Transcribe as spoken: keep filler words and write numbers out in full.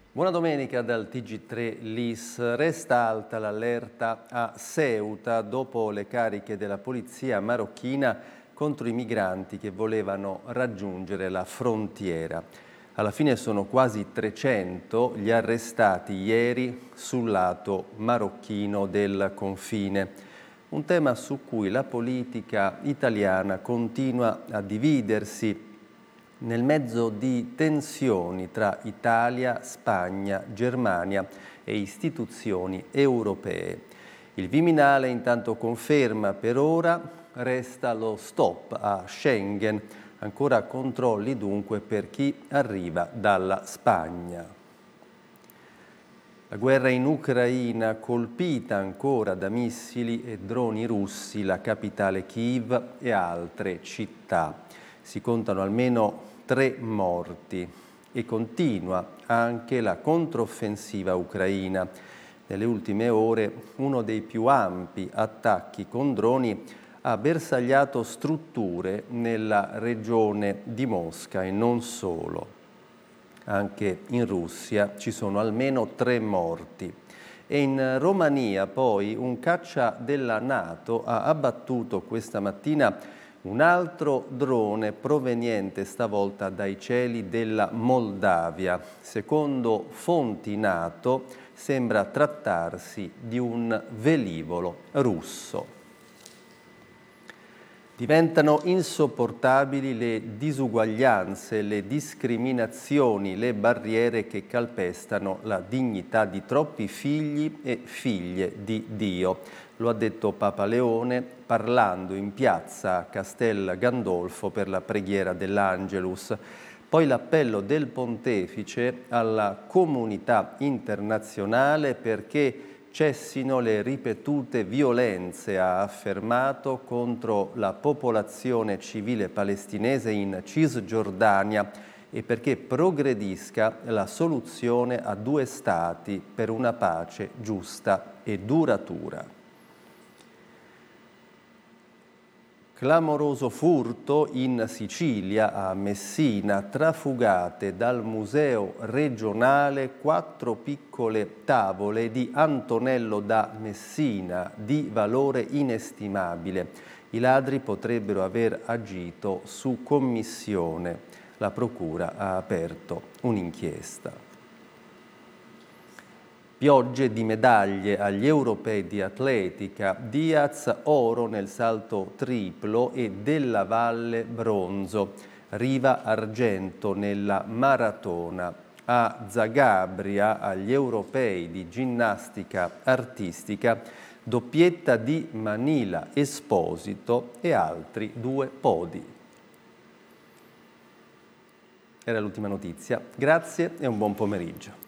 Buona domenica dal T G tre L I S. Resta alta l'allerta a Ceuta dopo le cariche della polizia marocchina contro i migranti che volevano raggiungere la frontiera. Alla fine sono quasi trecento gli arrestati ieri sul lato marocchino del confine. Un tema su cui la politica italiana continua a dividersi nel mezzo di tensioni tra Italia, Spagna, Germania e istituzioni europee. Il Viminale intanto conferma per ora resta lo stop a Schengen, ancora controlli dunque per chi arriva dalla Spagna. La guerra in Ucraina colpita ancora da missili e droni russi la capitale Kyiv e altre città. Si contano almeno tre morti e continua anche la controffensiva ucraina. Nelle ultime ore uno dei più ampi attacchi con droni ha bersagliato strutture nella regione di Mosca e non solo. Anche in Russia ci sono almeno tre morti. E in Romania poi un caccia della NATO ha abbattuto questa mattina un altro drone proveniente stavolta dai cieli della Moldavia. Secondo fonti NATO sembra trattarsi di un velivolo russo. Diventano insopportabili le disuguaglianze, le discriminazioni, le barriere che calpestano la dignità di troppi figli e figlie di Dio. Lo ha detto Papa Leone parlando in piazza a Castel Gandolfo per la preghiera dell'Angelus. Poi l'appello del Pontefice alla comunità internazionale perché cessino le ripetute violenze, ha affermato, contro la popolazione civile palestinese in Cisgiordania e perché progredisca la soluzione a due stati per una pace giusta e duratura. Clamoroso furto in Sicilia, a Messina, trafugate dal museo regionale quattro piccole tavole di Antonello da Messina di valore inestimabile. I ladri potrebbero aver agito su commissione. La procura ha aperto un'inchiesta. Piogge di medaglie agli europei di atletica, Diaz oro nel salto triplo e Della Valle bronzo, Riva argento nella maratona. A Zagabria agli europei di ginnastica artistica, doppietta di Manila Esposito e altri due podi. Era l'ultima notizia. Grazie e un buon pomeriggio.